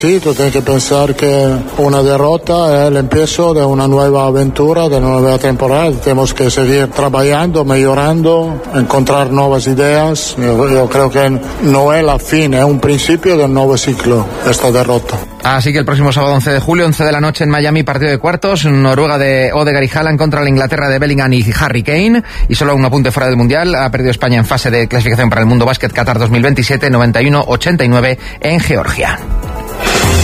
Sí, tú tienes que pensar que una derrota es el empiezo de una nueva aventura, de una nueva temporada. Tenemos que seguir trabajando, mejorando, encontrar nuevas ideas. Yo creo que no es la fin, es un principio del nuevo ciclo, esta derrota. Así que el próximo sábado 11 de julio, 11 de la noche en Miami, partido de cuartos, Noruega de Odegaard y Haaland contra la Inglaterra de Bellingham y Harry Kane. Y solo un apunte fuera del Mundial, ha perdido España en fase de clasificación para el Mundo Básquet Qatar 2027, 91-89 en Georgia.